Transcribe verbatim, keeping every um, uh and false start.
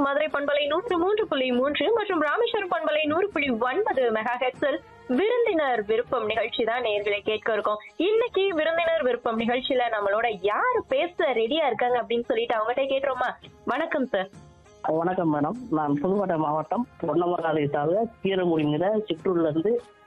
மதுரை பண்பலை நூற்று மூன்று புள்ளி மூன்று மற்றும் ராமேஸ்வரம் பண்பலை நூறு புள்ளி ஒன்பது மெகா ஹெட்ஸில் விருந்தினர் விருப்பம் நிகழ்ச்சி தான் நேர்களை கேட்க இருக்கோம். இன்னைக்கு விருந்தினர் விருப்பம் நிகழ்ச்சியில நம்மளோட யாரு பேச ரெடியா இருக்காங்க அப்படின்னு சொல்லிட்டு அவங்ககிட்ட கேட்டுருமா. வணக்கம் சார். வணக்கம் மேடம். நான் புதுக்கோட்டை மாவட்டம் பொன்னமராவதி தாலுகா கீரங்குடிங்கிற சிற்றூர்ல இருந்து